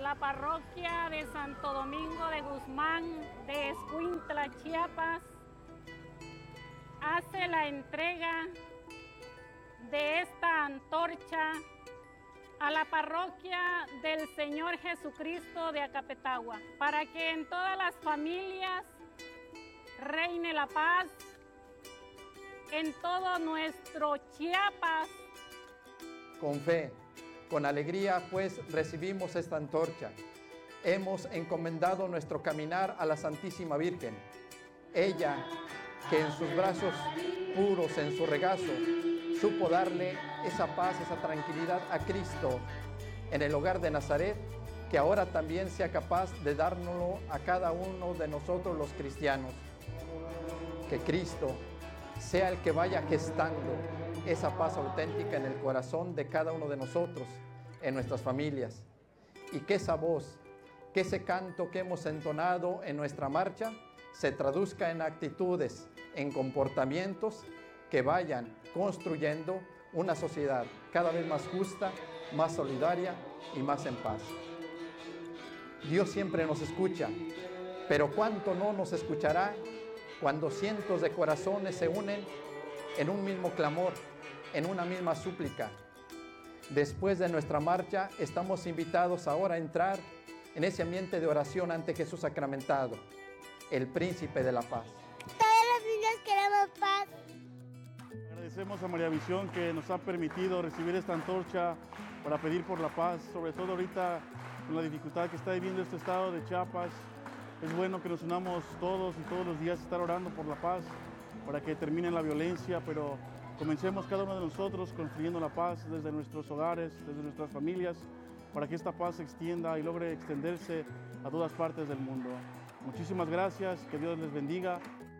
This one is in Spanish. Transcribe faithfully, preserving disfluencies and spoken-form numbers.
la parroquia de Santo Domingo de Guzmán de Escuintla, Chiapas, hace la entrega de esta antorcha a la parroquia del Señor Jesucristo de Acapetagua, para que en todas las familias reine la paz, en todo nuestro Chiapas. Con fe, con alegría, pues recibimos esta antorcha. Hemos encomendado nuestro caminar a la Santísima Virgen. Ella, que en sus brazos puros, en su regazo, supo darle esa paz, esa tranquilidad a Cristo en el hogar de Nazaret, que ahora también sea capaz de dárnoslo a cada uno de nosotros los cristianos. Que Cristo sea el que vaya gestando esa paz auténtica en el corazón de cada uno de nosotros, en nuestras familias, y que esa voz, que ese canto que hemos entonado en nuestra marcha se traduzca en actitudes, en comportamientos que vayan construyendo una sociedad cada vez más justa, más solidaria y más en paz. Dios siempre nos escucha, pero ¿cuánto no nos escuchará cuando cientos de corazones se unen en un mismo clamor, en una misma súplica? Después de nuestra marcha, estamos invitados ahora a entrar en ese ambiente de oración ante Jesús sacramentado, el Príncipe de la Paz. Todos los niños queremos paz. Agradecemos a María Visión que nos ha permitido recibir esta antorcha para pedir por la paz, sobre todo ahorita con la dificultad que está viviendo este estado de Chiapas. Es bueno que nos unamos todos y todos los días a estar orando por la paz, para que termine la violencia, pero comencemos cada uno de nosotros construyendo la paz desde nuestros hogares, desde nuestras familias, para que esta paz se extienda y logre extenderse a todas partes del mundo. Muchísimas gracias, que Dios les bendiga.